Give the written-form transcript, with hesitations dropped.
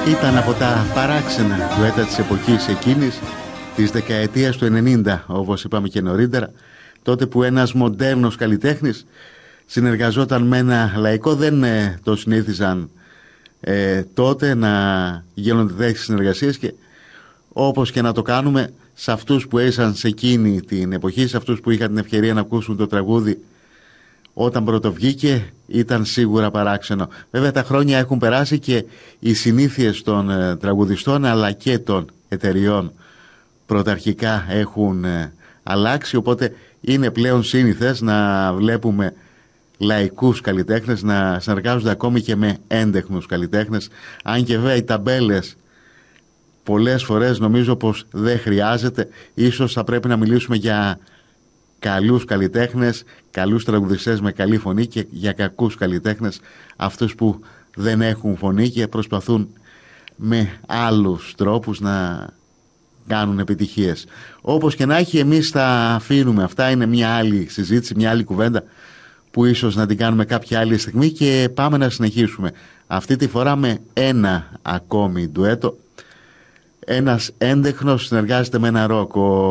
Ήταν από τα παράξενα ντουέτα της εποχής εκείνης, της δεκαετίας του 90, όπως είπαμε και νωρίτερα, τότε που ένας μοντέρνος καλλιτέχνης συνεργαζόταν με ένα λαϊκό. Δεν το συνήθιζαν τότε να γίνονται τέτοιες συνεργασίες, και όπως και να το κάνουμε, σε αυτούς που έζησαν σε εκείνη την εποχή, σε αυτούς που είχαν την ευκαιρία να ακούσουν το τραγούδι όταν πρωτοβγήκε, ήταν σίγουρα παράξενο. Βέβαια τα χρόνια έχουν περάσει και οι συνήθειες των τραγουδιστών αλλά και των εταιριών πρωταρχικά έχουν αλλάξει, οπότε είναι πλέον σύνηθες να βλέπουμε λαϊκούς καλλιτέχνες να συνεργάζονται ακόμη και με έντεχνους καλλιτέχνες, αν και βέβαια οι ταμπέλες πολλές φορές νομίζω πως δεν χρειάζεται. Ίσως θα πρέπει να μιλήσουμε για καλούς καλλιτέχνες, καλούς τραγουδιστές με καλή φωνή, και για κακούς καλλιτέχνες, αυτούς που δεν έχουν φωνή και προσπαθούν με άλλους τρόπους να κάνουν επιτυχίες. Όπως και να έχει, εμείς τα αφήνουμε αυτά, είναι μια άλλη συζήτηση, μια άλλη κουβέντα που ίσως να την κάνουμε κάποια άλλη στιγμή, και πάμε να συνεχίσουμε αυτή τη φορά με ένα ακόμη ντουέτο. Ένας έντεχνος συνεργάζεται με ένα ροκ.